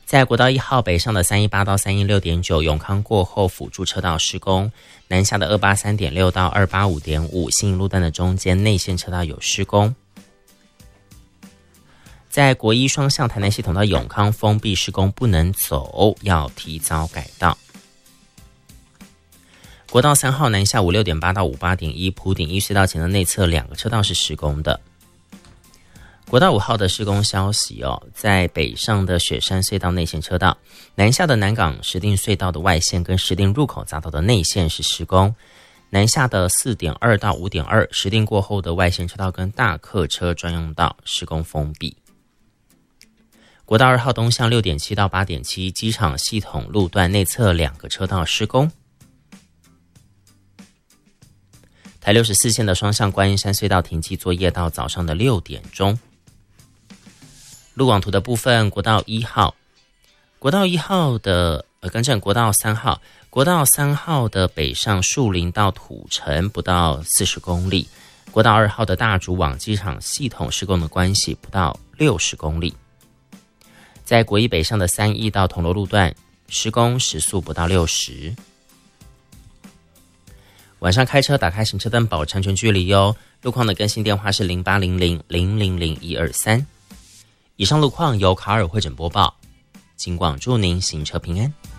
在国道1号北上的318到316.9永康过后辅助车道施工，南下的283.6到285.5新营路段的中间内线车道有施工。在国一双向台南系统到永康封闭施工不能走，要提早改道。国道3号南下56.8到58.1埔顶一隧道前的内侧2个车道是施工的。国道5号的施工消息在北上的雪山隧道内线车道，南下的南港石碇隧道的外线跟石碇入口匝道的内线是施工，南下的 4.2 到 5.2 石碇过后的外线车道跟大客车专用道施工封闭。国道2号东向 6.7 到 8.7 机场系统路段内侧2个车道施工。台64线的双向观音山隧道停机作业到早上的6点钟。路网图的部分，国道3号的北上树林到土城不到40公里，国道2号的大竹往机场系统施工的关系不到60公里。在国一北上的3义到铜锣路段施工时速不到60。晚上开车打开行车灯保持安全距离哟。路况的更新电话是0800000123。以上路况由卡尔会诊播报，警广祝您行车平安。